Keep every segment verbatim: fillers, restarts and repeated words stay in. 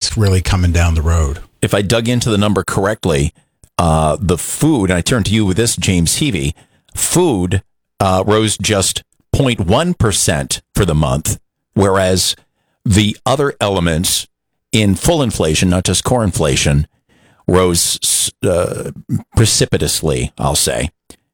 that's really coming down the road. If I dug into the number correctly, uh, the food, and I turn to you with this, James Heavey, food uh, rose just zero point one percent for the month, whereas the other elements in full inflation, not just core inflation, rose uh, precipitously, I'll say.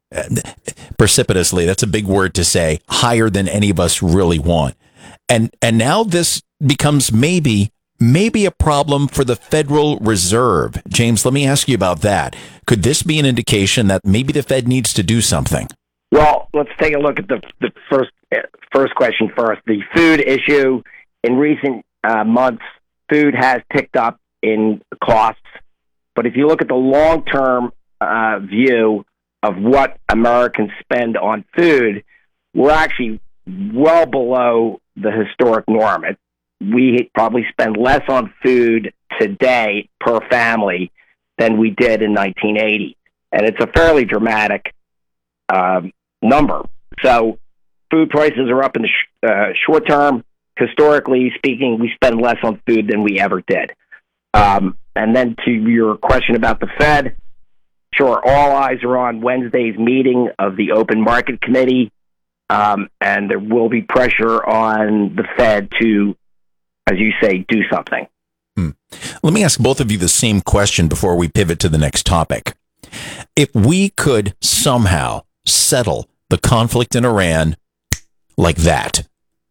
Precipitously, that's a big word to say, higher than any of us really want. And and now this becomes maybe maybe a problem for the Federal Reserve. James, let me ask you about that. Could this be an indication that maybe the Fed needs to do something? Well, let's take a look at the the first first question first. The food issue. In recent uh, months, food has ticked up in costs. But if you look at the long-term uh, view of what Americans spend on food, we're actually well below the historic norm. It, we probably spend less on food today per family than we did in nineteen eighty. And it's a fairly dramatic um, number. So food prices are up in the sh- uh, short term. Historically speaking, we spend less on food than we ever did. Um, and then to your question about the Fed, sure, all eyes are on Wednesday's meeting of the Open Market Committee, um, and there will be pressure on the Fed to, as you say, do something. Hmm. Let me ask both of you the same question before we pivot to the next topic. If we could somehow settle the conflict in Iran like that,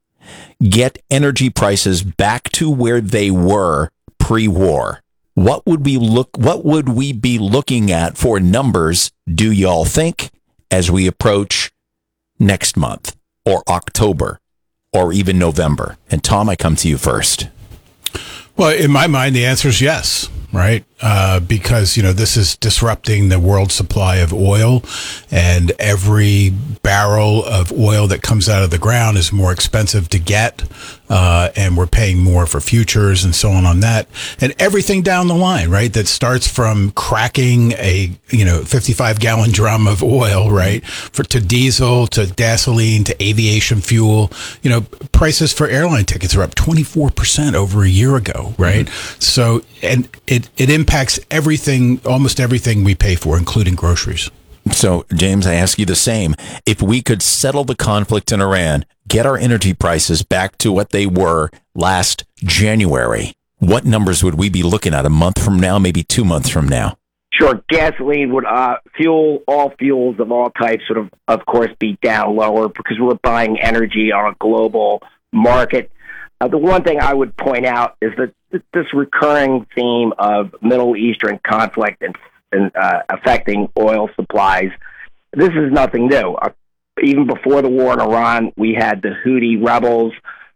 get energy prices back to where they were pre-war, what would we look what would we be looking at for numbers, do y'all think, as we approach next month or October or even November? And Tom, I come to you first. Well, in my mind, the answer is yes, right? Uh, because, you know, this is disrupting the world supply of oil, and every barrel of oil that comes out of the ground is more expensive to get, uh, and we're paying more for futures and so on on that. And everything down the line, right, that starts from cracking a, you know, fifty-five gallon drum of oil, right, for to diesel, to gasoline, to aviation fuel. You know, prices for airline tickets are up twenty-four percent over a year ago, right? Mm-hmm. So, and it, it impacts everything, almost everything we pay for, including groceries. So, James, I ask you the same. If we could settle the conflict in Iran, get our energy prices back to what they were last January, what numbers would we be looking at a month from now, maybe two months from now? Sure. Gasoline would, uh, fuel, all fuels of all types would, of, of course, be down lower because we're buying energy on a global market. Uh, the one thing I would point out is that th- this recurring theme of Middle Eastern conflict and, and uh, affecting oil supplies, this is nothing new. Uh, even before the war in Iran, we had the Houthi rebels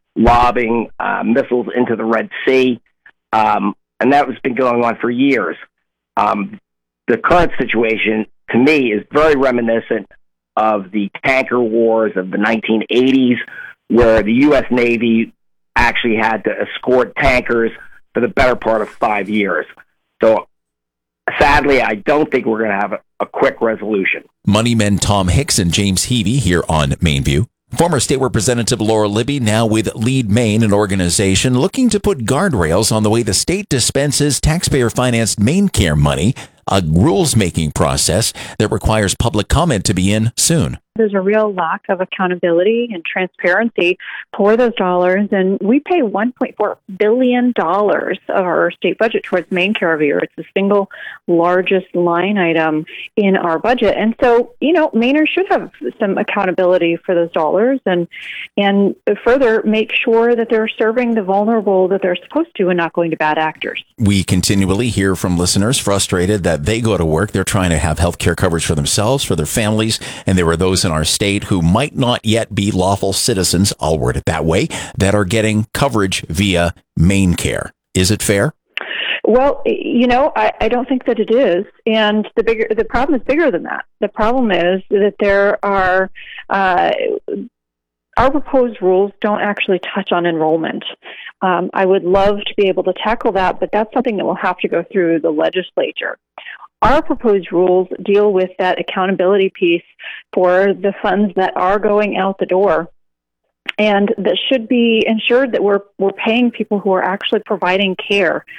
lobbing uh, missiles into the Red Sea, um, and that has been going on for years. Um, the current situation, to me, is very reminiscent of the tanker wars of the nineteen eighties, where the U S Navy actually had to escort tankers for the better part of five years. So, sadly, I don't think we're going to have a, a quick resolution. Moneymen Tom Hicks and James Heavey here on Mainview. Former State Representative Laura Libby, now with Lead Maine, an organization looking to put guardrails on the way the state dispenses taxpayer-financed MaineCare money, a rules-making process that requires public comment to be in soon. There's a real lack of accountability and transparency for those dollars, and we pay one point four billion dollars of our state budget towards MaineCare every year. It's the single largest line item in our budget. And so, you know, Mainers should have some accountability for those dollars and and further make sure that they're serving the vulnerable that they're supposed to and not going to bad actors. We continually hear from listeners frustrated that they go to work, they're trying to have health care coverage for themselves, for their families, and there are those in our state who might not yet be lawful citizens, I'll word it that way, that are getting coverage via MaineCare. Is it fair? Well, you know, I, I don't think that it is, and the bigger the problem is bigger than that. The problem is that there are uh, our proposed rules don't actually touch on enrollment. Um, I would love to be able to tackle that, but that's something that will have to go through the legislature. Our proposed rules deal with that accountability piece for the funds that are going out the door, and that should be ensured that we're we're paying people who are actually providing care